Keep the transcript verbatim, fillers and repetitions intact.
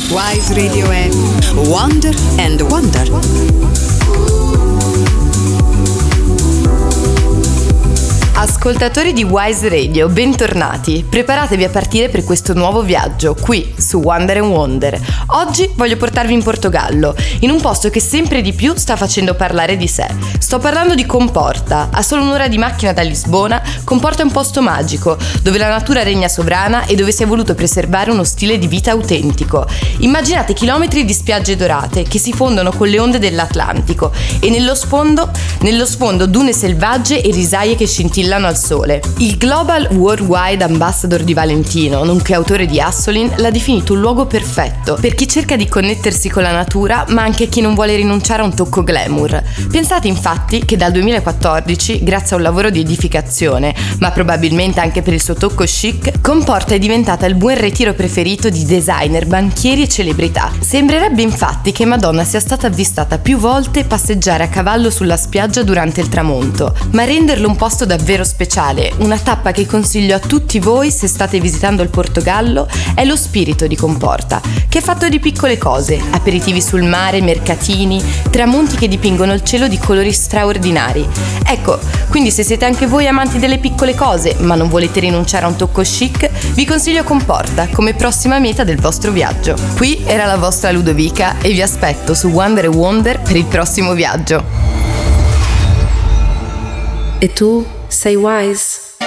Wise Radio è Wonder and Wonder. Ascoltatori di Wise Radio, bentornati. Preparatevi a partire per questo nuovo viaggio qui su Wonder and Wonder. Oggi voglio portarvi in Portogallo, in un posto che sempre di più sta facendo parlare di sé. Sto parlando di Comporta. A solo un'ora di macchina da Lisbona, Comporta è un posto magico, dove la natura regna sovrana e dove si è voluto preservare uno stile di vita autentico. Immaginate chilometri di spiagge dorate che si fondono con le onde dell'Atlantico e nello sfondo, nello sfondo dune selvagge e risaie che scintillano al sole. Il Global Worldwide Ambassador di Valentino, nonché autore di Assolin, l'ha definito un luogo perfetto per chi cerca di connettersi con la natura, ma anche chi non vuole rinunciare a un tocco glamour. Pensate infatti che dal duemilaquattordici, grazie a un lavoro di edificazione, ma probabilmente anche per il suo tocco chic, Comporta è diventata il buon ritiro preferito di designer, banchieri e celebrità. Sembrerebbe infatti che Madonna sia stata avvistata più volte passeggiare a cavallo sulla spiaggia durante il tramonto, ma renderlo un posto davvero speciale, una tappa che consiglio a tutti voi se state visitando il Portogallo, è lo spirito di Comporta, che è fatto di piccole cose, aperitivi sul mare, mercatini, tramonti che dipingono il cielo di colori straordinari. Ecco, quindi se siete anche voi amanti delle piccole cose, ma non volete rinunciare a un tocco chic, vi consiglio Comporta come prossima meta del vostro viaggio. Qui era la vostra Ludovica e vi aspetto su Wonder and Wonder per il prossimo viaggio. E tu sei wise?